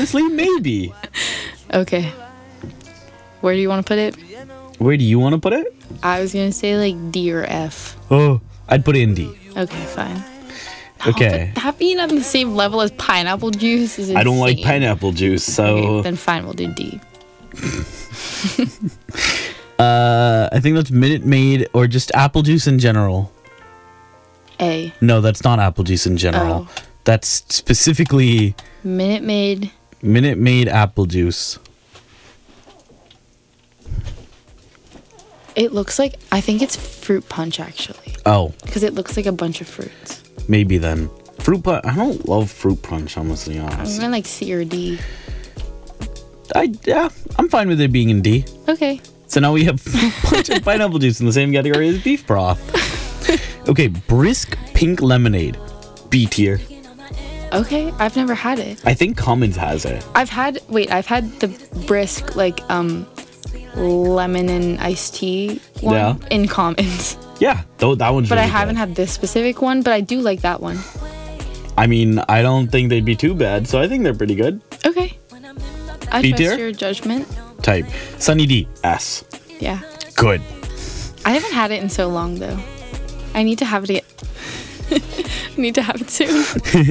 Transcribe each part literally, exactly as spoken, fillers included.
Honestly, maybe. Okay. Where do you want to put it? Where do you want to put it? I was gonna say like D or F. Oh, I'd put it in D. Okay, fine. Okay. Oh, but that being on the same level as pineapple juice is insane. I don't like pineapple juice, so... Okay, then fine, we'll do D. uh, I think that's Minute Maid or just apple juice in general. A. No, that's not apple juice in general. Oh. That's specifically... Minute Maid. Minute Maid apple juice. It looks like... I think it's fruit punch, actually. Oh. Because it looks like a bunch of fruits. Maybe then. Fruit punch. I don't love fruit punch, honestly, I'm honest. gonna like C or D. I, yeah, I'm fine with it being in D. Okay. So now we have fruit punch and pineapple juice in the same category as beef broth. Okay, brisk pink lemonade. B tier. Okay, I've never had it. I think Commons has it. I've had... Wait, I've had the brisk, like, um... lemon and iced tea one Yeah. in Commons. Yeah, though that one's But really I haven't good. had this specific one, but I do like that one. I mean, I don't think they'd be too bad, so I think they're pretty good. Okay. I B trust tier? your judgment. Type. Sunny D. S. Yeah. Good. I haven't had it in so long, though. I need to have it. I need to have it soon.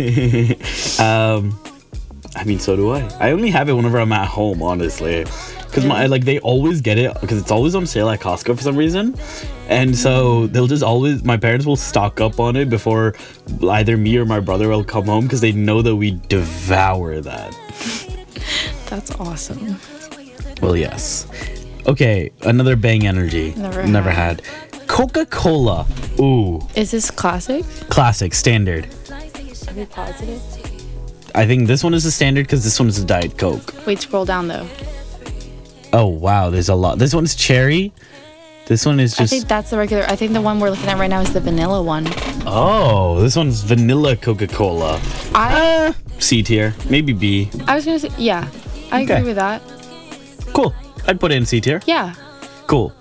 um, I mean, so do I. I only have it whenever I'm at home, honestly. Because my like they always get it because it's always on sale at Costco for some reason, and so they'll just always my parents will stock up on it before either me or my brother will come home because they know that we devour that. That's awesome. Well, yes. Okay, another Bang Energy. Never Never had. had. Coca-Cola. Ooh, Is this classic? classic, standard. Are we positive? I think this one is a standard because this one is a Diet Coke. Wait, scroll down though. Oh wow, there's a lot. This one's cherry. This one is I just. think that's the regular. I think the one we're looking at right now is the vanilla one. Oh, this one's vanilla Coca-Cola. I Uh, C tier, maybe B. I was gonna say yeah. I Okay. agree with that. Cool. I'd put it in C tier. Yeah. Cool.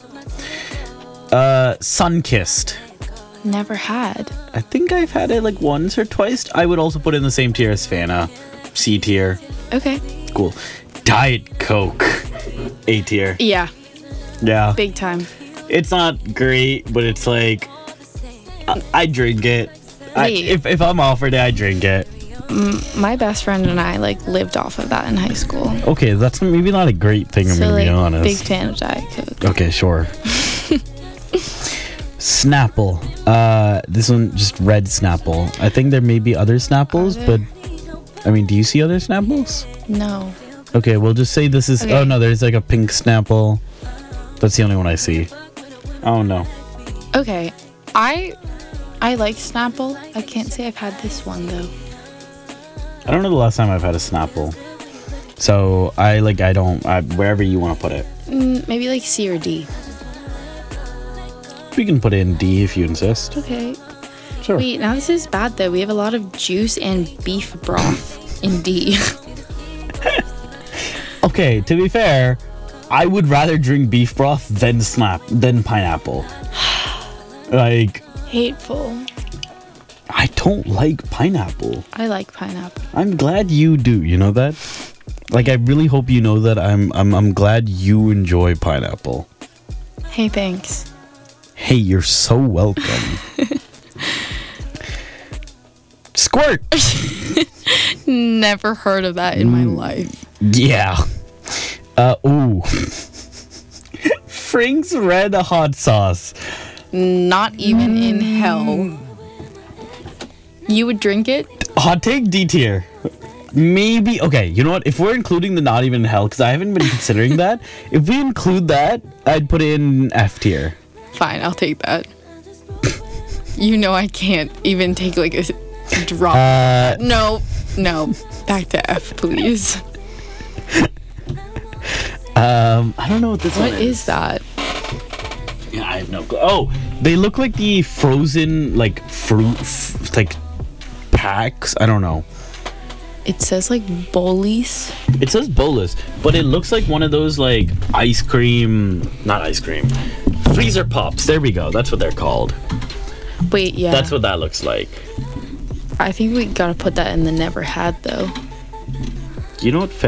Uh, Sunkissed. Never had. I think I've had it like once or twice. I would also put it in the same tier as Fanta. C tier. Okay. Cool. Diet Coke. A tier. Yeah. Yeah. Big time. It's not great, but it's like I, I drink it. I, Wait. if if I'm offered it, I drink it. My best friend and I like lived off of that in high school. Okay, that's maybe not a great thing. I'm So gonna like be honest. big fan of Diet Coke. Okay, sure. Snapple. Uh, this one just red Snapple. I think there may be other Snapples, Are there? but I mean, do you see other Snapples? No. Okay, we'll just say this is. Okay. Oh no, there's like a pink Snapple. That's the only one I see. Oh no. Okay. I I like Snapple. I can't say I've had this one though. I don't know the last time I've had a Snapple. So I like I don't. I, wherever you want to put it, Mm, maybe like C or D. we can put it in D if you insist. Okay. Sure. Wait, now this is bad though. We have a lot of juice and beef broth in D. Okay, to be fair, I would rather drink beef broth than snap than pineapple. Like, Hateful. I don't like pineapple. I like pineapple. I'm glad you do. You know that? Like, I really hope you know that. I'm I'm I'm glad you enjoy pineapple. Hey, thanks. Hey, you're so welcome. Squirt. Never heard of that in my life. Yeah. Uh ooh. Frank's red hot sauce. Not even in hell. You would drink it? Hot take D tier. Maybe okay. You know what? If we're including the not even in hell, because I haven't been considering that. If we include that, I'd put it in F tier. Fine, I'll take that. You know I can't even take like a drop. Uh, no, no. Back to F, please. um, I don't know what this What one is that? Yeah, I have no clue. Oh, they look like the frozen like fruit f- like packs. I don't know. It says like Bolies. It says bolus, but it looks like one of those like ice cream, not ice cream, freezer pops. There we go. That's what they're called. Wait, yeah. That's what that looks like. I think we gotta put that in the never had though. You know what